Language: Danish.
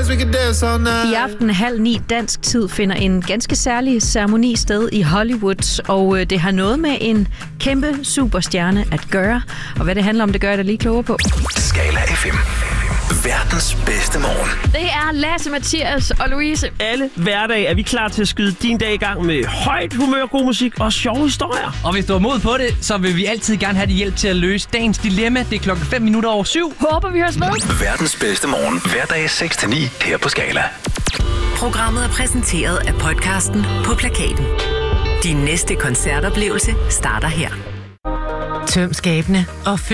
I aften 8:30 dansk tid finder en ganske særlig ceremoni sted i Hollywood, og det har noget med en kæmpe superstjerne at gøre. Og hvad det handler om, det gør jeg da lige klogere på. Skala FM. Verdens bedste morgen. Det er Lasse, Mathias og Louise. Alle hverdag er vi klar til at skyde din dag i gang med højt humør, god musik og sjove historier. Og hvis du har mod på det, så vil vi altid gerne have din hjælp til at løse dagens dilemma. Det er 7:05. Håber, vi høres med. Verdens bedste morgen. Hverdag 6-9 her på Skala. Programmet er præsenteret af podcasten På Plakaten. Din næste koncertoplevelse starter her. Tøm skabene og